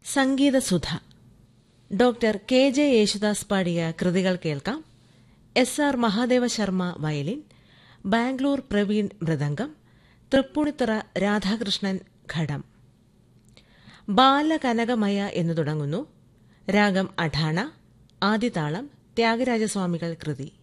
സംഗീതസുധ. Doctor K J Yesudas പാടിയ കൃതികൾ കേൾക്കാം. S R Mahadeva Sharma violin, Bangalore Praveen mridangam, Tripunithura Radhakrishnan ഘടം. ബാലകനകമയ എന്നു തുടങ്ങുന്നു. രാഗം അഠാണ, ആദിതാളം ത്യാഗരാജസ്വാമികൾ കൃതി.